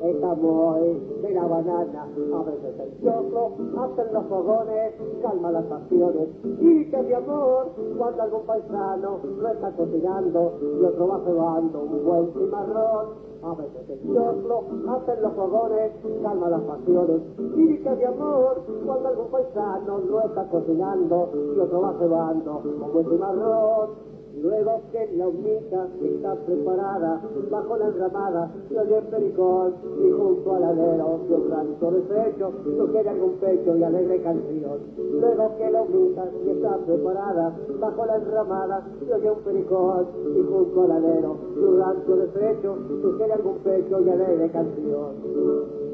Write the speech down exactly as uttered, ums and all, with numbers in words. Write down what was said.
está muy de la banana. A veces el choclo, hacen los fogones, calma las pasiones. Y que mi amor, cuando algún paisano lo está cocinando y otro va cebando un buen cimarrón. A veces el choclo, hacen los fogones, calma las pasiones. Y que mi amor, cuando algún paisano lo está cocinando y otro va cebando un buen cimarrón. Luego que la humita está preparada, bajo la enramada, se oye el pericón, y junto al alero, de un rancho deshecho, sugiere algún pecho y alegre canción. Luego que la humita está preparada, bajo la enramada, se oye un pericón, y junto al alero, de un rancho deshecho, sugiere algún pecho y alegre canción.